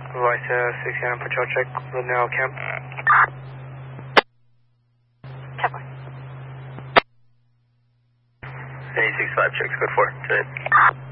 Voice 6 patrol check, Linnell Camp. Check 1. 865 checks, code 4.